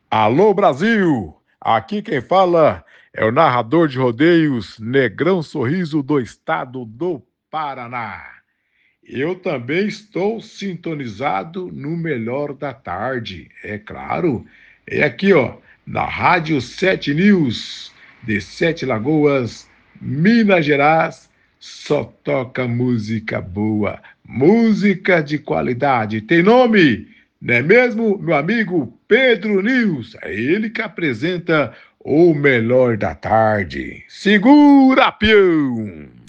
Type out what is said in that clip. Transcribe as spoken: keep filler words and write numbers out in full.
Alô, Brasil! Aqui quem fala é o narrador de rodeios Negrão Sorriso do estado do Paraná. Eu também estou sintonizado no Melhor da Tarde, é claro. É aqui, ó, na Rádio Sete News, de Sete Lagoas, Minas Gerais. Só toca música boa, música de qualidade. Tem nome, não é mesmo, meu amigo Pedro News? É ele que apresenta o Melhor da Tarde. Segura, peão!